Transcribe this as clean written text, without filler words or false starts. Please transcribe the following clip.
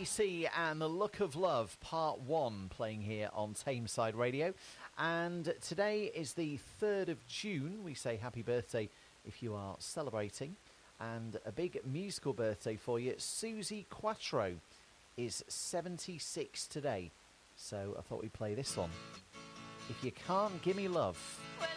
BBC and The Look of Love, Part 1, playing here on Tameside Radio. And today is the 3rd of June. We say happy birthday if you are celebrating. And a big musical birthday for you. Suzi Quatro is 76 today. So I thought we'd play this one. If You Can't Gimme Love. Well,